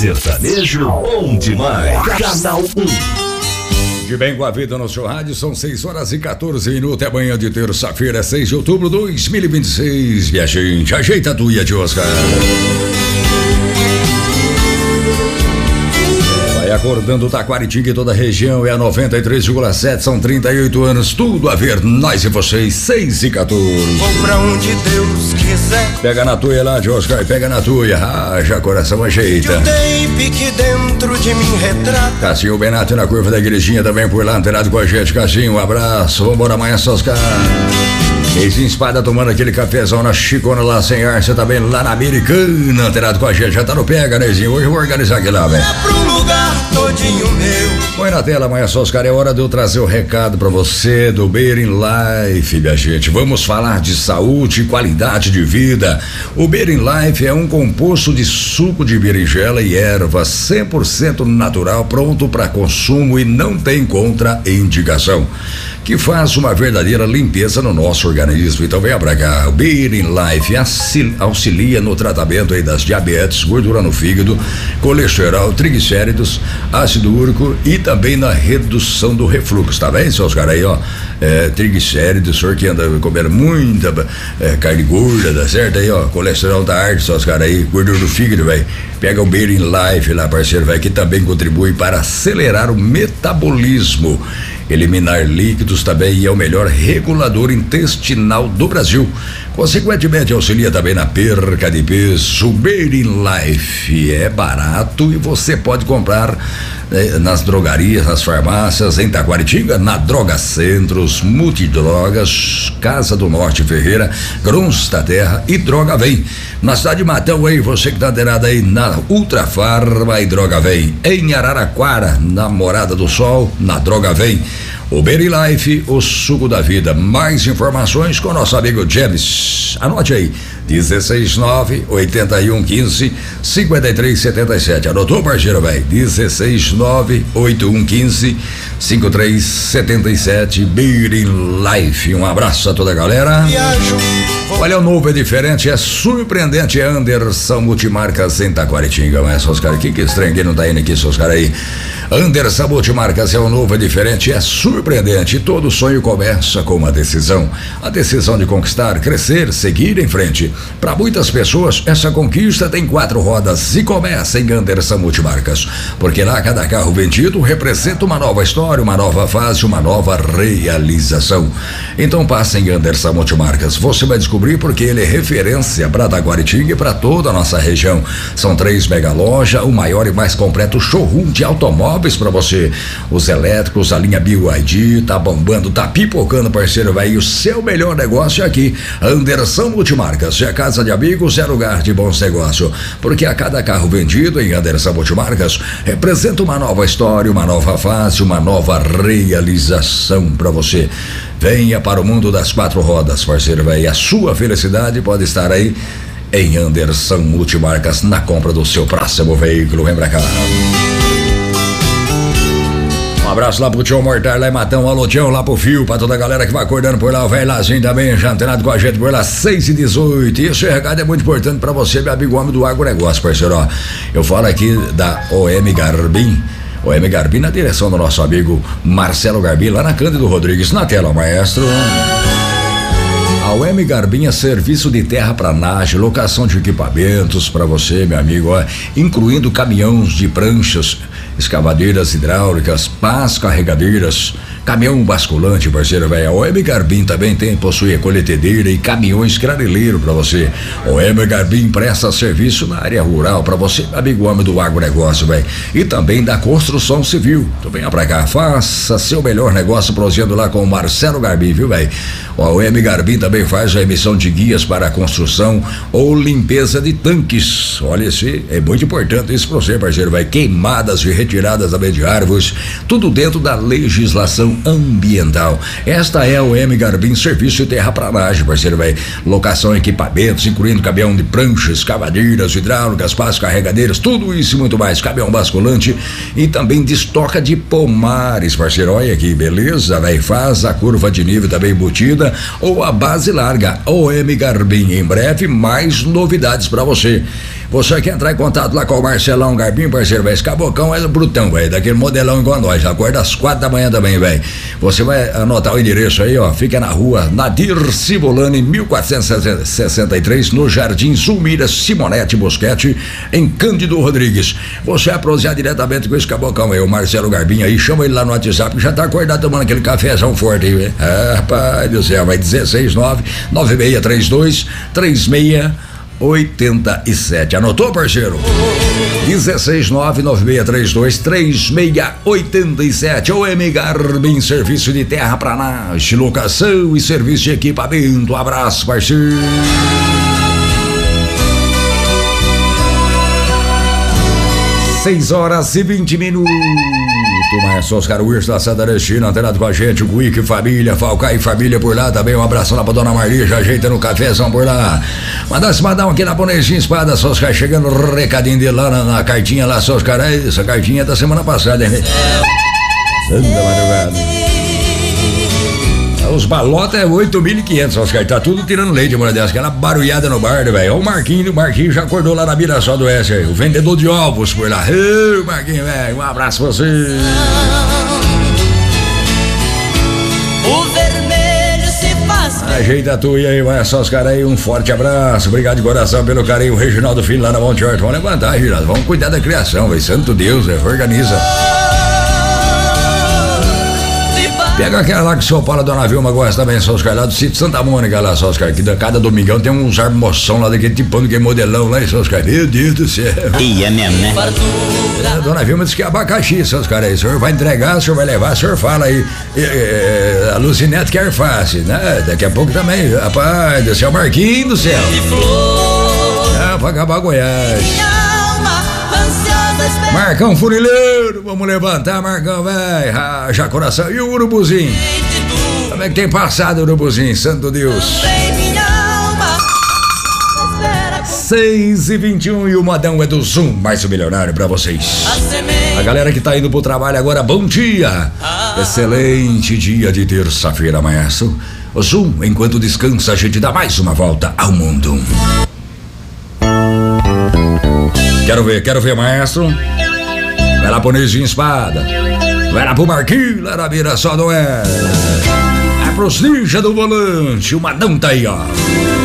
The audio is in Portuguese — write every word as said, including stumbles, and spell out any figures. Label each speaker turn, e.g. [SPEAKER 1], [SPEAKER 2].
[SPEAKER 1] Sertanejo bom demais. Canal um.
[SPEAKER 2] De bem com a vida no seu rádio, são seis horas e quatorze minutos, é manhã de terça-feira, seis de outubro de dois mil e vinte e seis. Minha gente, ajeita a tuia de Oscar. Vai acordando Taquaritinga e toda a região, é a noventa e três vírgula sete, são trinta e oito anos, tudo a ver, nós e vocês, seis e quatorze.
[SPEAKER 3] Vou pra onde Deus quiser.
[SPEAKER 2] Pega na tuia lá de Oscar, pega na tuia, haja coração, ajeita.
[SPEAKER 3] O tape que dentro de mim retrata.
[SPEAKER 2] Cassinho Benato na curva da igrejinha também por lá, antenado com a gente. Cassinho, um abraço, vambora amanhã, Oscar. Ex Espada tomando aquele cafezão na Chicona lá sem ar, você também lá na Americana, antenado com a gente, já tá no pega, Nezinho, hoje eu vou organizar aqui lá, velho.
[SPEAKER 3] É pro lugar todinho meu.
[SPEAKER 2] Põe na tela amanhã, Oscar, é hora de eu trazer o recado pra você do Bearing Life, minha gente. Vamos falar de saúde e qualidade de vida. O Bearing Life é um composto de suco de berinjela e erva cem por cento natural, pronto para consumo e não tem contraindicação, que faz uma verdadeira limpeza no nosso organismo. Então venha pra cá, o Bearing Life auxilia no tratamento aí das diabetes, gordura no fígado, colesterol, triglicéridos, ácido úrico e também na redução do refluxo, tá bem, seus caras aí, ó, é, triglicéridos, o senhor que anda comendo muita é, carne gorda, tá certo aí, ó, colesterol da arte, seus caras aí, gordura do fígado, velho, pega o Bearing Life lá, parceiro, vai, que também contribui para acelerar o metabolismo, eliminar líquidos também e é o melhor regulador intestinal do Brasil. Consequentemente, auxilia também na perca de peso. O Bearing Life é barato e você pode comprar eh, nas drogarias, nas farmácias, em Taquaritinga, na Droga Centros, Multidrogas, Casa do Norte Ferreira, Grãos da Terra e Droga Vem. Na cidade de Matão, aí, você que tá antenado aí na Ultra Farma e Droga Vem. Em Araraquara, na Morada do Sol, na Droga Vem. O Bearing Life, o suco da vida. Mais informações com o nosso amigo James. Anote aí, dezesseis nove, oitenta e um, quinze, cinquenta e três, setenta e sete. Anotou, parceiro, velho? dezesseis nove, oitenta e um, quinze, cinquenta e três, setenta e sete. Bearing Life. Um abraço a toda a galera.
[SPEAKER 3] Viajo.
[SPEAKER 2] Olha, o novo é diferente, é surpreendente. É Anderson Multimarcas em Taquaritinga. Mas, seus caras, que que estranho que não tá indo aqui, seus caras aí. Anderson Multimarcas é o novo, é diferente, é surpreendente. Todo sonho começa com uma decisão. A decisão de conquistar, crescer, seguir em frente. Para muitas pessoas, essa conquista tem quatro rodas e começa em Anderson Multimarcas. Porque lá cada carro vendido representa uma nova história, uma nova fase, uma nova realização. Então passa em Anderson Multimarcas. Você vai descobrir porque ele é referência para Taquaritinga e para toda a nossa região. São três mega lojas, o maior e mais completo showroom de automóveis para você. Os elétricos, a linha B Y D, tá bombando, tá pipocando, parceiro, vai. E o seu melhor negócio é aqui, Anderson Multimarcas. É a casa de amigos, é lugar de bons negócios. Porque a cada carro vendido em Anderson Multimarcas representa uma nova história, uma nova fase, uma nova realização para você. Venha para o mundo das quatro rodas, parceiro, vai. A sua felicidade pode estar aí em Anderson Multimarcas, na compra do seu próximo veículo. Vem pra cá. Um abraço lá pro Tião Mortar lá em Matão, alô Tião, lá pro Fio, pra toda a galera que vai acordando por lá, o velho Lazinho também, já antenado com a gente por lá, seis e dezoito. E esse recado é muito importante pra você, meu amigo homem do agronegócio, parceiro, ó. Eu falo aqui da O M Garbim, O M Garbim na direção do nosso amigo Marcelo Garbim, lá na Cândido Rodrigues, na tela, maestro. A O M Garbim é serviço de terra para nage, locação de equipamentos para você, meu amigo, ó, incluindo caminhões de pranchas, escavadeiras hidráulicas, pás carregadeiras, caminhão basculante, parceiro, velho. A O M Garbim também tem, possui colhetedeira e caminhões graneleiro para você. O M Garbim presta serviço na área rural para você, amigo homem do agronegócio, velho. E também da construção civil. Então venha pra cá, faça seu melhor negócio prosseguindo lá com o Marcelo Garbim, viu, velho? O O M Garbim também faz a emissão de guias para a construção ou limpeza de tanques. Olha, esse é muito importante isso pra você, parceiro, vai. Queimadas e retiradas também de árvores, tudo dentro da legislação ambiental. Esta é a O M Garbim, serviço de terraplanagem, parceiro, vai. Locação, equipamentos, incluindo caminhão de pranchas, cavadeiras hidráulicas, pás carregadeiras, tudo isso e muito mais. Caminhão basculante e também destoca de pomares, parceiro. Olha aqui, beleza, vai. Faz a curva de nível também embutida ou a base larga. O M Garbim, em breve mais novidades para você. Você quer entrar em contato lá com o Marcelão Garbim, parceiro, velho? Esse cabocão é brutão, velho, daquele modelão igual a nós. Acorda às quatro da manhã também, velho. Você vai anotar o endereço aí, ó. Fica na rua Nadir Cibolani, mil quatrocentos e sessenta e três, no Jardim Zulmira Simonete Bosquete, em Cândido Rodrigues. Você vai prosear diretamente com esse cabocão aí, o Marcelo Garbim aí. Chama ele lá no WhatsApp, que já tá acordado tomando aquele cafezão forte aí, velho. Ah, rapaz do céu, vai dezesseis nove nove seis três dois três seis oito sete. Anotou, parceiro? dezesseis nove nove seis três dois três seis oito sete. O M Garbim, serviço de terra pra nós, locação e serviço de equipamento. Um abraço, parceiro. seis horas e vinte minutos. Maestro Oscar Wilson da Santa Arestina, antenado com a gente, o Wiki Família, Falcai Família por lá também. Um abraço lá pra Dona Maria, já ajeita no cafezão por lá. Mandar esse madão aqui na Bonezinha Espada, Oscar, chegando o recadinho dele lá na, na cartinha lá, Oscar. Essa cartinha é da semana passada, hein? Santa madrugada. Os balotas é oito mil e quinhentos, Oscar. Tá tudo tirando leite, uma dessa. Aquela barulhada no bar, velho. O Marquinho, o Marquinho já acordou lá na Mirassol do Oeste aí. O vendedor de ovos por lá. Ei, Marquinho, velho. Um abraço pra você.
[SPEAKER 3] O vermelho se faz.
[SPEAKER 2] Ajeita tu e aí, vai só os caras aí. Um forte abraço. Obrigado de coração pelo carinho. O Reginaldo Filho lá na Monte Horto. Vamos levantar, Reginaldo. Vamos cuidar da criação, velho. Santo Deus, velho. Organiza. Pega aquela lá que o seu Paulo, a Dona Vilma gosta também, só os caras lá do sítio Santa Mônica lá, só os caras, que cada domingão tem uns armoção lá daquele tipão, daquele modelão lá, só os caras, meu Deus do céu.
[SPEAKER 4] E é mesmo, né?
[SPEAKER 2] A Dona Vilma disse que é abacaxi, só os caras aí, o senhor vai entregar, o senhor vai levar, o senhor fala aí, e, e, a Lucinete quer fácil, né? Daqui a pouco também, rapaz do céu, Marquinhos do céu. É, pra acabar Goiás. Marcão Funileiro, vamos levantar, Marcão, velho. Já coração. E o urubuzinho? Como é que tem passado o urubuzinho, santo Deus? seis e vinte e um e o modão é do Zoom, mais um milionário pra vocês. A galera que tá indo pro trabalho agora, bom dia. Excelente dia de terça-feira, maestro. O Zoom, enquanto descansa, a gente dá mais uma volta ao mundo. Quero ver, quero ver, maestro. Vai lá pro Nezinho Espada. Vai lá pro Marquinhos, lá na Mirassol do Oeste. Vai pros ninja do volante. O madão tá aí, ó.